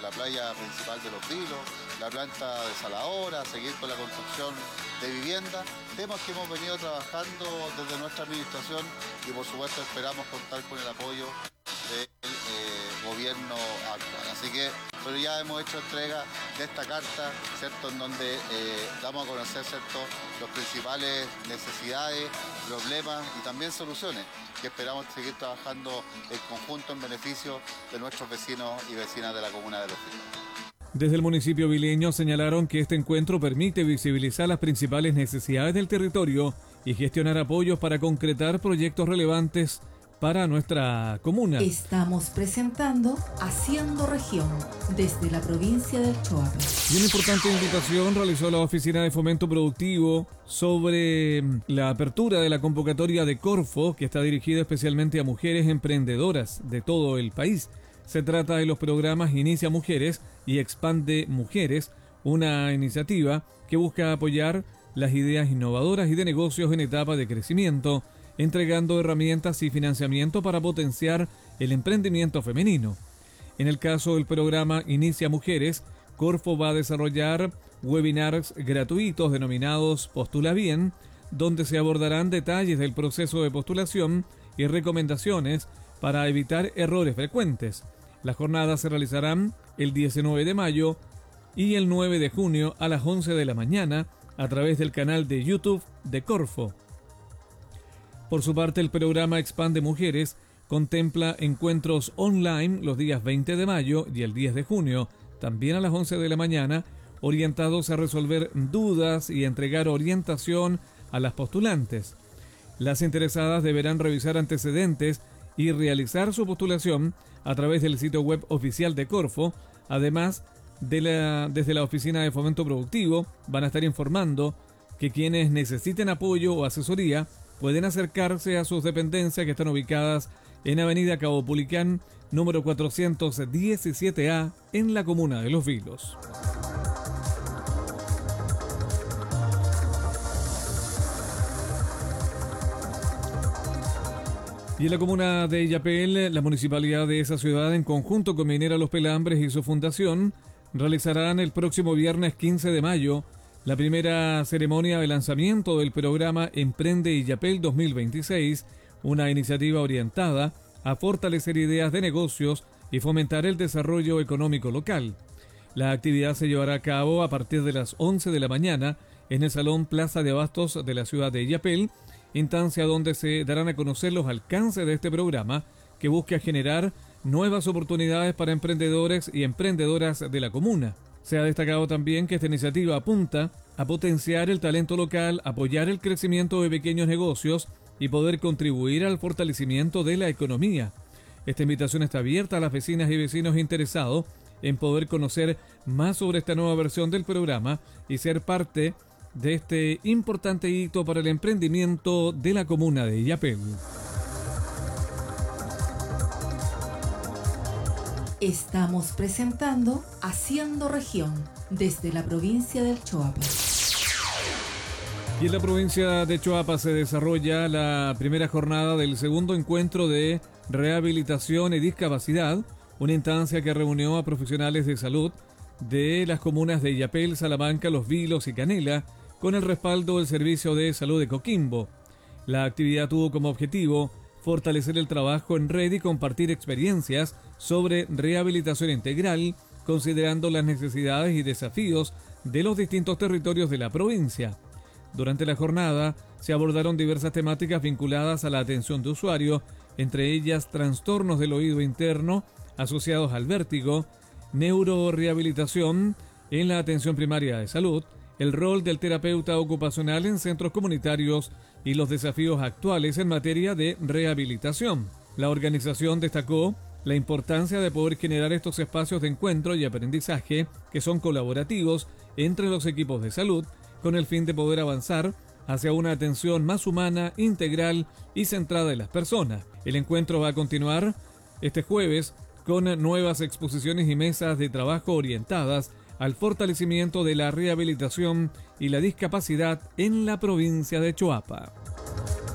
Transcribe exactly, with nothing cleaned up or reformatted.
la playa principal de Los Vilos, la planta desaladora, seguir con la construcción de vivienda, temas que hemos venido trabajando desde nuestra administración y por supuesto esperamos contar con el apoyo del eh, gobierno actual. Así que pero ya hemos hecho entrega de esta carta, ¿cierto?, en donde eh, damos a conocer, ¿cierto?, los principales necesidades, problemas y también soluciones que esperamos seguir trabajando en conjunto en beneficio de nuestros vecinos y vecinas de la comuna de Los Vilos. Desde el municipio vileño señalaron que este encuentro permite visibilizar las principales necesidades del territorio y gestionar apoyos para concretar proyectos relevantes para nuestra comuna. Estamos presentando Haciendo Región desde la provincia del Choapa. Y una importante invitación realizó la Oficina de Fomento Productivo sobre la apertura de la convocatoria de Corfo, que está dirigida especialmente a mujeres emprendedoras de todo el país. Se trata de los programas Inicia Mujeres y Expande Mujeres, una iniciativa que busca apoyar las ideas innovadoras y de negocios en etapa de crecimiento, entregando herramientas y financiamiento para potenciar el emprendimiento femenino. En el caso del programa Inicia Mujeres, Corfo va a desarrollar webinars gratuitos denominados Postula Bien, donde se abordarán detalles del proceso de postulación y recomendaciones para evitar errores frecuentes. Las jornadas se realizarán el diecinueve de mayo y el nueve de junio a las once de la mañana a través del canal de YouTube de Corfo. Por su parte, el programa Expande Mujeres contempla encuentros online los días veinte de mayo y el diez de junio, también a las once de la mañana, orientados a resolver dudas y entregar orientación a las postulantes. Las interesadas deberán revisar antecedentes y realizar su postulación a través del sitio web oficial de Corfo. Además, de la, desde la Oficina de Fomento Productivo van a estar informando que quienes necesiten apoyo o asesoría pueden acercarse a sus dependencias que están ubicadas en Avenida Cabo Pulicán, número cuatrocientos diecisiete A, en la comuna de Los Vilos. Y en la comuna de Illapel, la municipalidad de esa ciudad, en conjunto con Minera Los Pelambres y su fundación, realizarán el próximo viernes quince de mayo la primera ceremonia de lanzamiento del programa Emprende Illapel dos mil veintiséis, una iniciativa orientada a fortalecer ideas de negocios y fomentar el desarrollo económico local. La actividad se llevará a cabo a partir de las once de la mañana en el Salón Plaza de Abastos de la ciudad de Illapel, instancia donde se darán a conocer los alcances de este programa que busca generar nuevas oportunidades para emprendedores y emprendedoras de la comuna. Se ha destacado también que esta iniciativa apunta a potenciar el talento local, apoyar el crecimiento de pequeños negocios y poder contribuir al fortalecimiento de la economía. Esta invitación está abierta a las vecinas y vecinos interesados en poder conocer más sobre esta nueva versión del programa y ser parte de este importante hito para el emprendimiento de la comuna de Illapel. Estamos presentando Haciendo Región desde la provincia del Choapa. Y en la provincia de Choapa se desarrolla la primera jornada del segundo encuentro de rehabilitación y discapacidad, una instancia que reunió a profesionales de salud de las comunas de Illapel, Salamanca, Los Vilos y Canela, con el respaldo del Servicio de Salud de Coquimbo. La actividad tuvo como objetivo fortalecer el trabajo en red y compartir experiencias sobre rehabilitación integral, considerando las necesidades y desafíos de los distintos territorios de la provincia. Durante la jornada se abordaron diversas temáticas vinculadas a la atención de usuario, entre ellas trastornos del oído interno asociados al vértigo, neurorehabilitación en la atención primaria de salud, el rol del terapeuta ocupacional en centros comunitarios y los desafíos actuales en materia de rehabilitación. La organización destacó la importancia de poder generar estos espacios de encuentro y aprendizaje que son colaborativos entre los equipos de salud, con el fin de poder avanzar hacia una atención más humana, integral y centrada en las personas. El encuentro va a continuar este jueves con nuevas exposiciones y mesas de trabajo orientadas al fortalecimiento de la rehabilitación y la discapacidad en la provincia de Choapa.